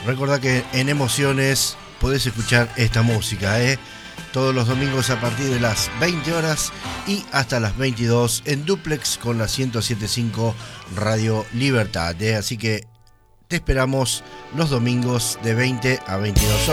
Recordá que en Emociones podés escuchar esta música, todos los domingos a partir de las 20 horas y hasta las 22 en duplex con la 107.5 Radio Libertad. Así que te esperamos los domingos de 20 a 22 horas.